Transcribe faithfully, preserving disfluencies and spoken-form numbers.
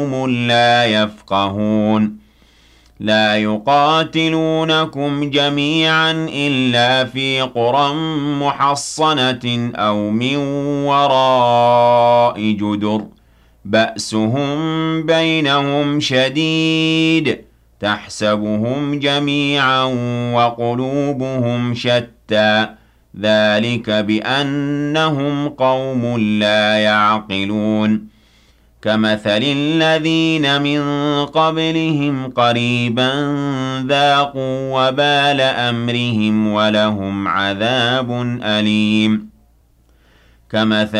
قوم لا يفقهون لا يقاتلونكم جميعا إلا في قرى محصنة أو من وراء جدر بأسهم بينهم شديد تحسبهم جميعا وقلوبهم شتى ذلك بأنهم قوم لا يعقلون كمثل الذين من قبلهم قريبا ذاقوا وبال أمرهم ولهم عذاب أليم كمثل